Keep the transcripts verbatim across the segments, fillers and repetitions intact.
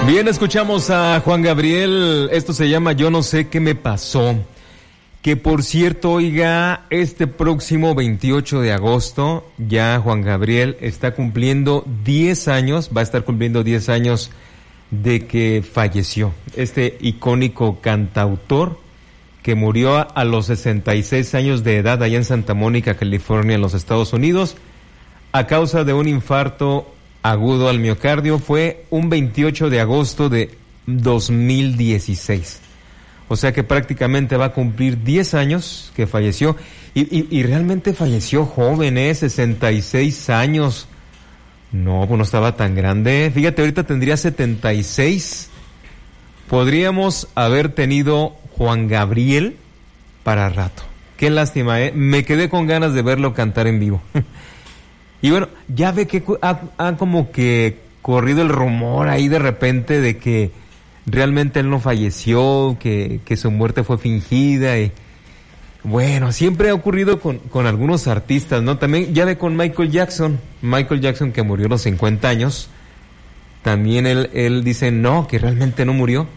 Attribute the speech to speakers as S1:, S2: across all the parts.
S1: Bien, escuchamos a Juan Gabriel. Esto se llama Yo no sé qué me pasó. Que por cierto, oiga, este próximo veintiocho de agosto, ya Juan Gabriel está cumpliendo diez años, va a estar cumpliendo diez años de que falleció. Este icónico cantautor que murió a, a los sesenta y seis años de edad allá en Santa Mónica, California, en los Estados Unidos, a causa de un infarto agudo al miocardio. Fue un veintiocho de agosto de dos mil dieciséis. O sea que prácticamente va a cumplir diez años que falleció. Y, y, y realmente falleció joven, ¿eh? sesenta y seis años. No, pues no estaba tan grande. Fíjate, ahorita tendría setenta y seis. Podríamos haber tenido Juan Gabriel para rato. Qué lástima, ¿eh? Me quedé con ganas de verlo cantar en vivo. Y bueno, ya ve que ha, ha como que corrido el rumor ahí de repente de que realmente él no falleció, que, que su muerte fue fingida. Y bueno, siempre ha ocurrido con, con algunos artistas, ¿no? También ya ve con Michael Jackson, Michael Jackson que murió a los cincuenta años. También él, él dice no, que realmente no murió.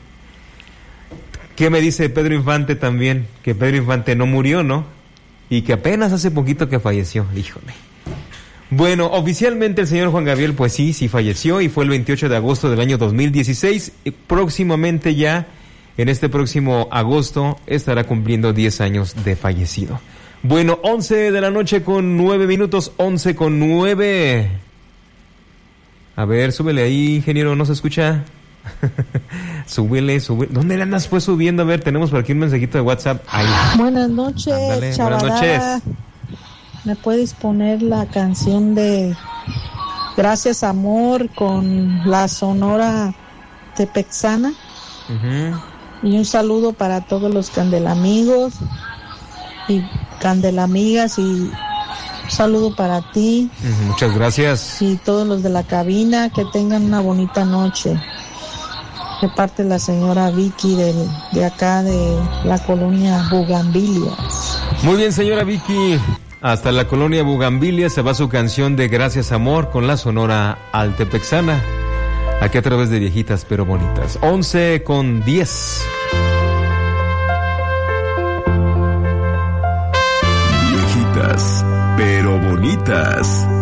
S1: ¿Qué me dice Pedro Infante también? Que Pedro Infante no murió, ¿no? Y que apenas hace poquito que falleció. Híjole. Bueno, oficialmente el señor Juan Gabriel, pues sí, sí falleció y fue el veintiocho de agosto del año dos mil dieciséis. Y próximamente ya, en este próximo agosto, estará cumpliendo diez años de fallecido. Bueno, once de la noche con nueve minutos, once con nueve. A ver, súbele ahí, ingeniero, ¿no se escucha? súbele, súbele. ¿Dónde le andas pues subiendo? A ver, tenemos por aquí un mensajito de WhatsApp. Ahí.
S2: Buenas noches,
S1: Ándale,
S2: chavalada.
S1: buenas noches.
S2: ¿Me puedes poner la canción de Gracias Amor con la Sonora Tepexana? Uh-huh. Y un saludo para todos los candelamigos y candelamigas y un saludo para ti.
S1: Uh-huh. Muchas gracias.
S2: Y todos los de la cabina, que tengan una bonita noche. De parte de la señora Vicky de, de acá de la colonia Bugambilias.
S1: Muy bien, señora Vicky. Hasta la colonia Bugambilia se va su canción de Gracias Amor con la Sonora Altepexana. Aquí a través de Viejitas pero Bonitas. once con diez.
S3: Viejitas pero Bonitas.